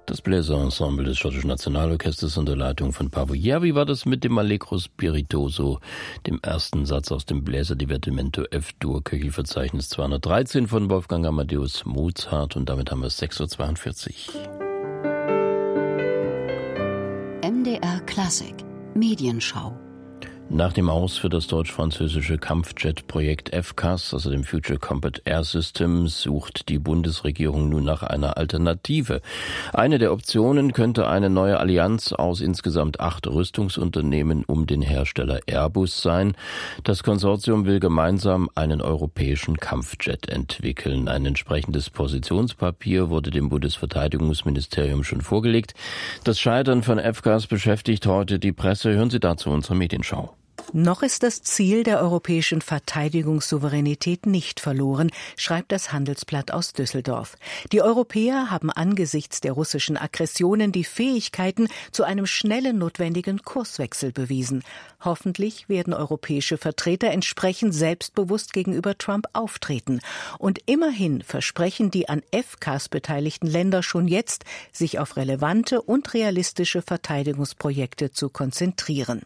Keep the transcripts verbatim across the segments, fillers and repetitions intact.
Das Bläserensemble des Schottischen Nationalorchesters unter Leitung von Paavo Järvi war das mit dem Allegro Spiritoso, dem ersten Satz aus dem Bläserdivertimento F-Dur Köchelverzeichnis zweihundertdreizehn von Wolfgang Amadeus Mozart, und damit haben wir es sechs Uhr zweiundvierzig. M D R Klassik Medienschau. Nach dem Aus für das deutsch-französische Kampfjet-Projekt F C A S, also dem Future Combat Air System, sucht die Bundesregierung nun nach einer Alternative. Eine der Optionen könnte eine neue Allianz aus insgesamt acht Rüstungsunternehmen um den Hersteller Airbus sein. Das Konsortium will gemeinsam einen europäischen Kampfjet entwickeln. Ein entsprechendes Positionspapier wurde dem Bundesverteidigungsministerium schon vorgelegt. Das Scheitern von F C A S beschäftigt heute die Presse. Hören Sie dazu unsere Medienschau. Noch ist das Ziel der europäischen Verteidigungssouveränität nicht verloren, schreibt das Handelsblatt aus Düsseldorf. Die Europäer haben angesichts der russischen Aggressionen die Fähigkeiten zu einem schnellen notwendigen Kurswechsel bewiesen. Hoffentlich werden europäische Vertreter entsprechend selbstbewusst gegenüber Trump auftreten. Und immerhin versprechen die an F C A S beteiligten Länder schon jetzt, sich auf relevante und realistische Verteidigungsprojekte zu konzentrieren.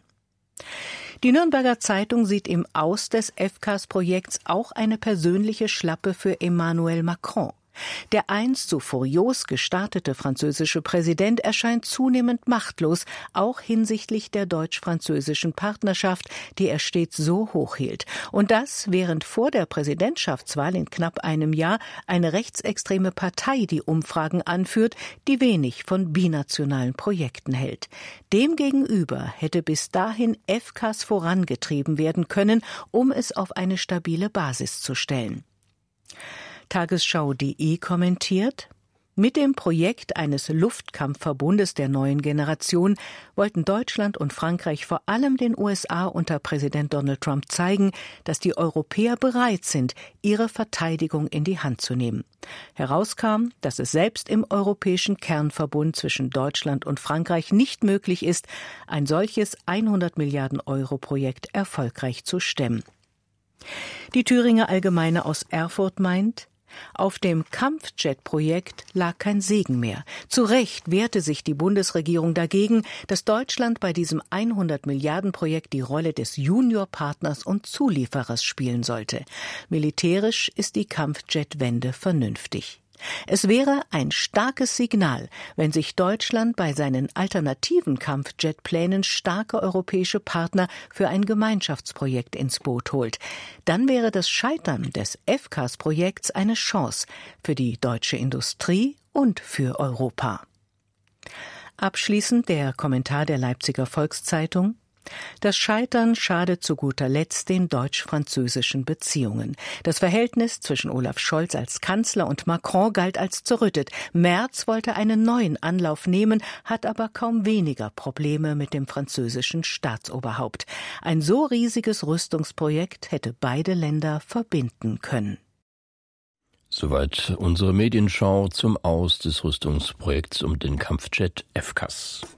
Die Nürnberger Zeitung sieht im Aus des F C A S-Projekts auch eine persönliche Schlappe für Emmanuel Macron. Der einst so furios gestartete französische Präsident erscheint zunehmend machtlos, auch hinsichtlich der deutsch-französischen Partnerschaft, die er stets so hoch hielt. Und das, während vor der Präsidentschaftswahl in knapp einem Jahr eine rechtsextreme Partei die Umfragen anführt, die wenig von binationalen Projekten hält. Demgegenüber hätte bis dahin F C A S vorangetrieben werden können, um es auf eine stabile Basis zu stellen. Tagesschau punkt de kommentiert: Mit dem Projekt eines Luftkampfverbundes der neuen Generation wollten Deutschland und Frankreich vor allem den U S A unter Präsident Donald Trump zeigen, dass die Europäer bereit sind, ihre Verteidigung in die Hand zu nehmen. Herauskam, dass es selbst im europäischen Kernverbund zwischen Deutschland und Frankreich nicht möglich ist, ein solches hundert Milliarden Euro Projekt erfolgreich zu stemmen. Die Thüringer Allgemeine aus Erfurt meint: Auf dem Kampfjet-Projekt lag kein Segen mehr. Zu Recht wehrte sich die Bundesregierung dagegen, dass Deutschland bei diesem hundert Milliarden Projekt die Rolle des Juniorpartners und Zulieferers spielen sollte. Militärisch ist die Kampfjet-Wende vernünftig. Es wäre ein starkes Signal, wenn sich Deutschland bei seinen alternativen Kampfjet-Plänen starke europäische Partner für ein Gemeinschaftsprojekt ins Boot holt. Dann wäre das Scheitern des F C A S-Projekts eine Chance für die deutsche Industrie und für Europa. Abschließend der Kommentar der Leipziger Volkszeitung: Das Scheitern schadet zu guter Letzt den deutsch-französischen Beziehungen. Das Verhältnis zwischen Olaf Scholz als Kanzler und Macron galt als zerrüttet. Merz wollte einen neuen Anlauf nehmen, hat aber kaum weniger Probleme mit dem französischen Staatsoberhaupt. Ein so riesiges Rüstungsprojekt hätte beide Länder verbinden können. Soweit unsere Medienschau zum Aus des Rüstungsprojekts um den Kampfjet F C A S.